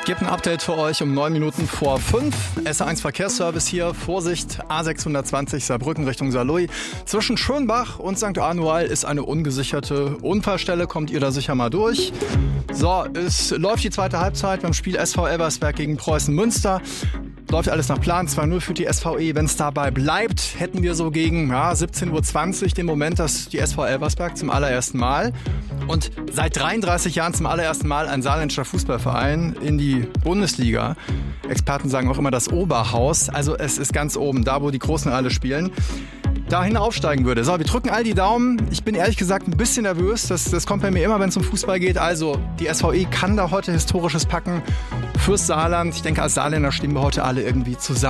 Gibt ein Update für euch um 9 Minuten vor 5. SR1 Verkehrsservice hier. Vorsicht, A620 Saarbrücken Richtung Saarlouis. Zwischen Schönbach und St. Anual ist eine ungesicherte Unfallstelle. Kommt ihr da sicher mal durch. So, es läuft die zweite Halbzeit beim Spiel SV Elversberg gegen Preußen Münster. Läuft alles nach Plan, 2-0 für die SVE. Wenn es dabei bleibt, hätten wir so gegen 17:20 Uhr den Moment, dass die SV Elversberg zum allerersten Mal und seit 33 Jahren zum allerersten Mal ein saarländischer Fußballverein in die Bundesliga. Experten sagen auch immer das Oberhaus. Also es ist ganz oben, da wo die Großen alle spielen. Dahin aufsteigen würde. So, wir drücken all die Daumen. Ich bin ehrlich gesagt ein bisschen nervös. Das kommt bei mir immer, wenn es um Fußball geht. Also, die SVE kann da heute Historisches packen fürs Saarland. Ich denke, als Saarländer stehen wir heute alle irgendwie zusammen.